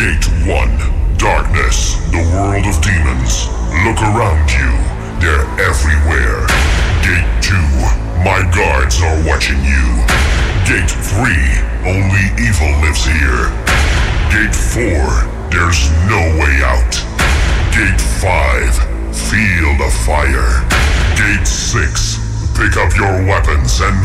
Gate 1, darkness, the world of demons. Look around you, they're everywhere. Gate 2, my guards are watching you. Gate 3, only evil lives here. Gate 4, there's no way out. Gate 5, feel the fire. Gate 6, pick up your weapons and